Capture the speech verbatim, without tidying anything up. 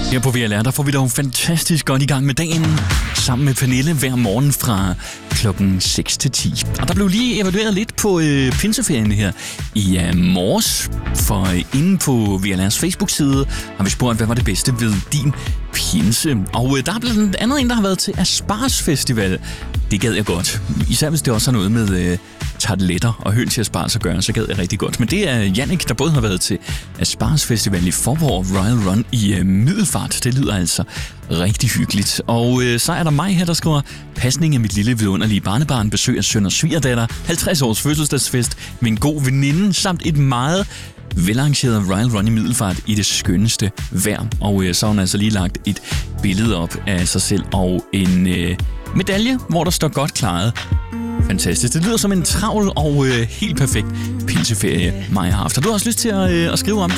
Her på V L R, der får vi dog fantastisk godt i gang med dagen, sammen med Pernille hver morgen fra klokken seks til ti. Og der blev lige evalueret lidt på øh, pinseferien her i øh, morges, for øh, inde på V L R's Facebook-side har vi spurgt, hvad var det bedste ved din pinse. Og øh, der er blandt andet en, der har været til Asparges Festival. Det gad jeg godt. Især hvis det også har noget med øh, tarteletter og høns til Asparges at gøre, så gad jeg rigtig godt. Men det er Jannik, der både har været til Asparges Festival i Faaborg og Royal Run i øh, Middelfart. Det lyder altså rigtig hyggeligt. Og øh, så er der mig her, der skriver: pasning af mit lille vidunderlige barnebarn, besøg af søn og svigerdatter, halvtreds års fødselsdagsfest med en god veninde, samt et meget velarrangeret Royal Run i Middelfart i det skønneste vejr. Og øh, så har hun altså lige lagt et billede op af sig selv og en øh, medalje, hvor der står godt klaret. Fantastisk. Det lyder som en travl og øh, helt perfekt pinseferie, Maja har haft. Har du også lyst til at, øh, at skrive om det?